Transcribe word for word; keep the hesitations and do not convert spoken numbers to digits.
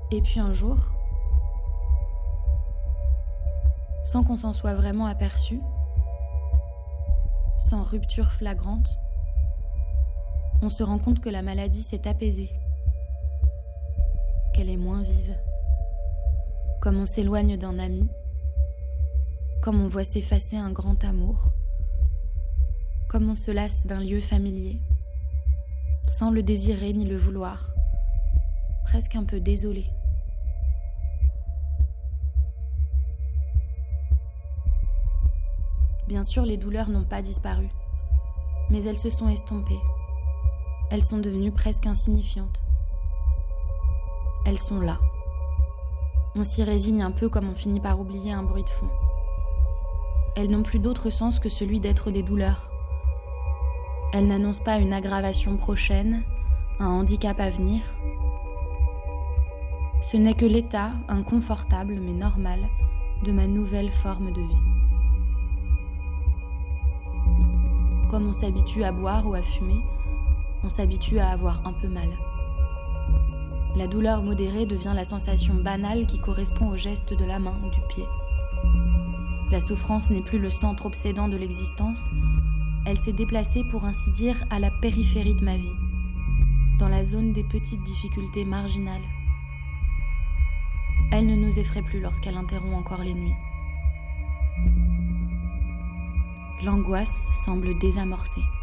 Et puis un jour, sans qu'on s'en soit vraiment aperçu, sans rupture flagrante, on se rend compte que la maladie s'est apaisée, qu'elle est moins vive, comme on s'éloigne d'un ami, comme on voit s'effacer un grand amour, comme on se lasse d'un lieu familier, sans le désirer ni le vouloir, presque un peu désolé. Bien sûr, les douleurs n'ont pas disparu, mais elles se sont estompées. Elles sont devenues presque insignifiantes. Elles sont là. On s'y résigne un peu comme on finit par oublier un bruit de fond. Elles n'ont plus d'autre sens que celui d'être des douleurs. Elles n'annoncent pas une aggravation prochaine, un handicap à venir. Ce n'est que l'état, inconfortable mais normal, de ma nouvelle forme de vie. Comme on s'habitue à boire ou à fumer, on s'habitue à avoir un peu mal. La douleur modérée devient la sensation banale qui correspond au geste de la main ou du pied. La souffrance n'est plus le centre obsédant de l'existence, elle s'est déplacée pour ainsi dire à la périphérie de ma vie, dans la zone des petites difficultés marginales. Elle ne nous effraie plus lorsqu'elle interrompt encore les nuits. L'angoisse semble désamorcée.